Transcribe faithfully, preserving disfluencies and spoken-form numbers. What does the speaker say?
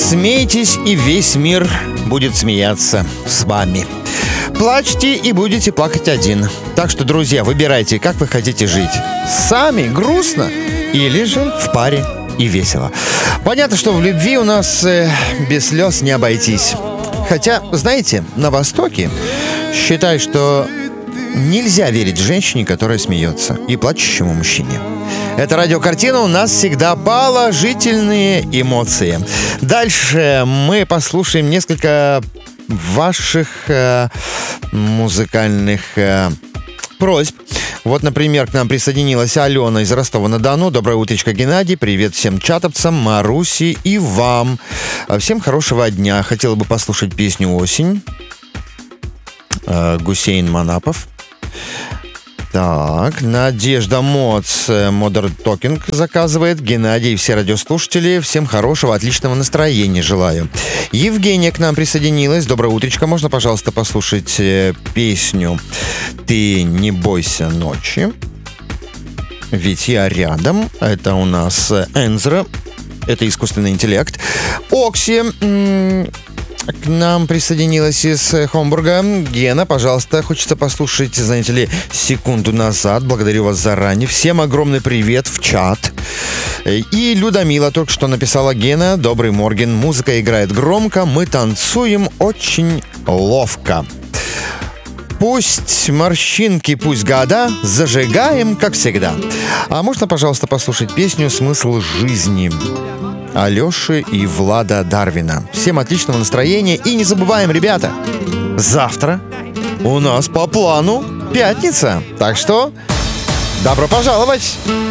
Смейтесь, и весь мир будет смеяться с вами. Плачьте, и будете плакать один. Так что, друзья, выбирайте, как вы хотите жить. Сами грустно или же в паре и весело. Понятно, что в любви у нас э, без слез не обойтись. Хотя, знаете, на Востоке считают, что нельзя верить женщине, которая смеется, и плачущему мужчине. Это радиокартина, у нас всегда положительные эмоции. Дальше мы послушаем несколько ваших э, музыкальных э, просьб. Вот, например, к нам присоединилась Алена из Ростова-на-Дону. Доброе утречко, Геннадий. Привет всем чатовцам, Маруси и вам. Всем хорошего дня. Хотела бы послушать песню «Осень». Э, Гусейн Манапов. Так, Надежда Моц, Modern Talking заказывает. Геннадий и все радиослушатели, всем хорошего, отличного настроения желаю. Евгения к нам присоединилась. Доброе утречко. Можно, пожалуйста, послушать песню «Ты не бойся ночи», ведь я рядом. Это у нас Энзра. Это искусственный интеллект. Окси м- к нам присоединилась из Хомбурга. Гена, пожалуйста, хочется послушать, знаете ли, секунду назад. Благодарю вас заранее. Всем огромный привет в чат. И Людмила только что написала: Гена, добрый морген. Музыка играет громко, мы танцуем очень ловко. Пусть морщинки, пусть года, зажигаем, как всегда. А можно, пожалуйста, послушать песню «Смысл жизни» Алёши и Влада Дарвина. Всем отличного настроения. И не забываем, ребята, завтра у нас по плану пятница. Так что добро пожаловать!